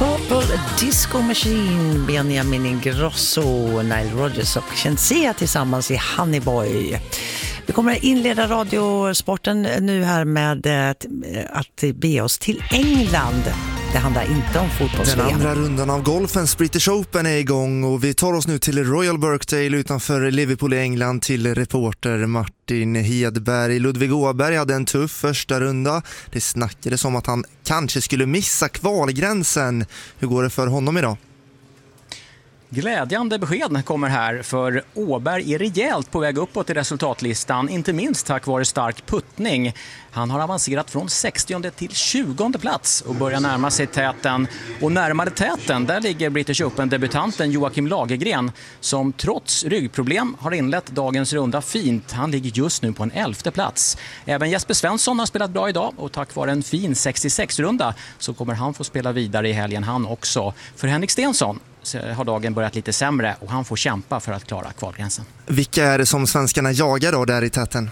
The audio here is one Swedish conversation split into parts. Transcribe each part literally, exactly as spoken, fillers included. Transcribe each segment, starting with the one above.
Purple Disco Machine, Benjamin Ingrosso, Nile Rodgers och Shenseea tillsammans i Honey Boy. Vi kommer inleda radiosporten nu här med att be oss till England. Det handlar inte om fotbolls-V M. Den andra rundan av golfens British Open är igång och vi tar oss nu till Royal Birkdale utanför Liverpool i England till reporter Martin Hedberg. Ludvig Åberg hade en tuff första runda. Det snackades om att han kanske skulle missa kvalgränsen. Hur går det för honom idag? Glädjande besked kommer här, för Åberg är rejält på väg uppåt i resultatlistan, inte minst tack vare stark puttning. Han har avancerat från sextionde till tjugonde plats och börjar närma sig täten. Och närmare täten, där ligger British Open-debutanten Joakim Lagergren, som trots ryggproblem har inlett dagens runda fint. Han ligger just nu på en elfte plats. Även Jesper Svensson har spelat bra idag och tack vare en fin sextiosex-runda så kommer han få spela vidare i helgen han också. För Henrik Stenson har dagen börjat lite sämre och han får kämpa för att klara kvalgränsen. Vilka är det som svenskarna jagar då där i täten?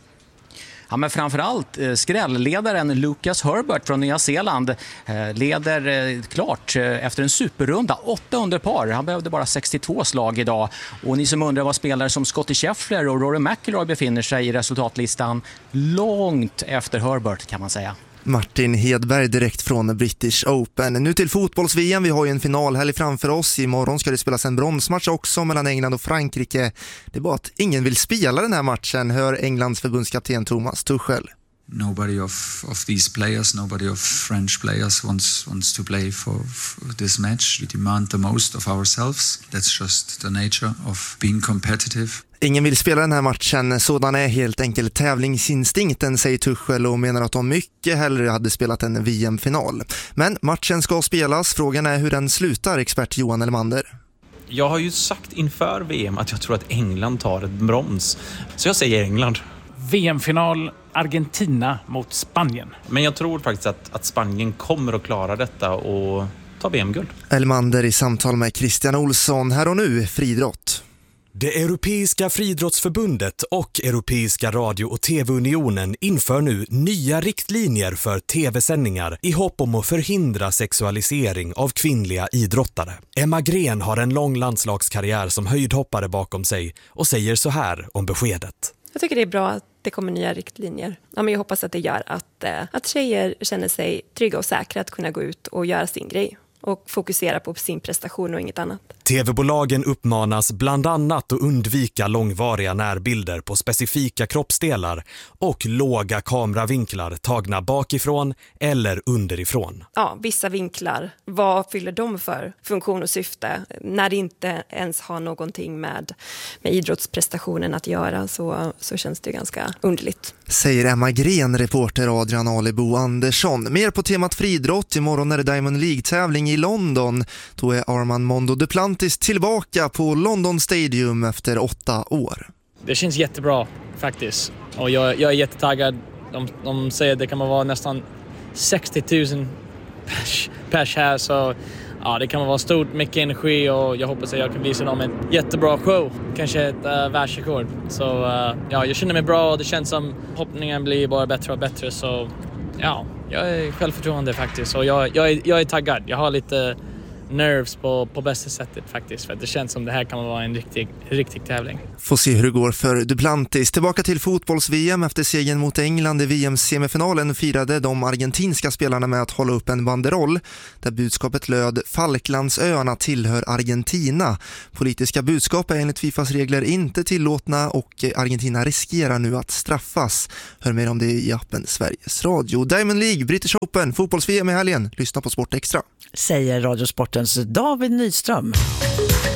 Ja, men framförallt eh, skrällledaren Lucas Herbert från Nya Zeeland eh, leder eh, klart eh, efter en superrunda, åtta under par. Han behövde bara sextiotvå slag idag. Och ni som undrar vad spelare som Scottie Scheffler och Rory McIlroy befinner sig i resultatlistan, långt efter Herbert kan man säga. Martin Hedberg direkt från British Open. Nu till fotbolls-V M. Vi har ju en finalhelg framför oss. Imorgon ska det spelas en bronsmatch också mellan England och Frankrike. Det är bara att ingen vill spela den här matchen, hör Englands förbundskapten Thomas Tuchel. Nobody of, of these players, nobody of French players wants wants to play for, for this match. We demand the most of ourselves. That's just the nature of being competitive. Ingen vill spela den här matchen, sådan är helt enkelt tävlingsinstinkten, säger Tuchel och menar att de mycket hellre hade spelat en V M-final. Men matchen ska spelas, frågan är hur den slutar, expert Johan Elmander. Jag har ju sagt inför V M att jag tror att England tar ett brons, så jag säger England. V M-final Argentina mot Spanien. Men jag tror faktiskt att, att Spanien kommer att klara detta och ta V M-guld. Elmander i samtal med Christian Olsson. Här och nu, friidrott. Det Europeiska friidrottsförbundet och Europeiska radio- och tv-unionen inför nu nya riktlinjer för tv-sändningar i hopp om att förhindra sexualisering av kvinnliga idrottare. Emma Gren har en lång landslagskarriär som höjdhoppare bakom sig och säger så här om beskedet. Jag tycker det är bra att det kommer nya riktlinjer. Ja, men jag hoppas att det gör att, eh, att tjejer känner sig trygga och säkra att kunna gå ut och göra sin grej och fokusera på sin prestation och inget annat. Tv-bolagen uppmanas bland annat att undvika långvariga närbilder på specifika kroppsdelar och låga kameravinklar tagna bakifrån eller underifrån. Ja, vissa vinklar, vad fyller de för funktion och syfte? När det inte ens har någonting med, med idrottsprestationen att göra så, så känns det ganska underligt. Säger Emma Gren, reporter Adrian Alebo Andersson. Mer på temat friidrott. Imorgon är det Diamond League-tävling i London. Då är Armand Mondo Duplantis tillbaka på London Stadium efter åtta år. Det känns jättebra faktiskt. Och jag, jag är jättetaggad. De, de säger att det kan vara nästan sextio tusen pers, pers här. Så ja, det kan vara stort, mycket energi och jag hoppas att jag kan visa dem en jättebra show. Kanske ett uh, världsrekord. Så uh, ja, jag känner mig bra och det känns som hoppningen blir bara bättre och bättre. Så ja, jag är självförtroende faktiskt. Och jag, jag, är, jag är taggad. Jag har lite nerves på, på bästa sättet faktiskt. För det känns som det här kan vara en riktig, riktig tävling. Får se hur det går för Duplantis. Tillbaka till fotbolls-V M. Efter segern mot England i V M-semifinalen firade de argentinska spelarna med att hålla upp en banderoll där budskapet löd: Falklandsöarna tillhör Argentina. Politiska budskap är enligt FIFAs regler inte tillåtna och Argentina riskerar nu att straffas. Hör mer om det i appen Sveriges Radio. Diamond League, British Open, fotbolls-V M i helgen. Lyssna på Sport Extra. Säger Radiosportens David Nyström.